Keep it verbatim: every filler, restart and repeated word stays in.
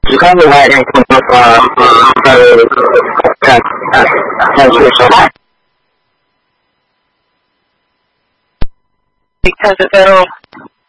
Chicago had income of uh, uh, transmission. Because of federal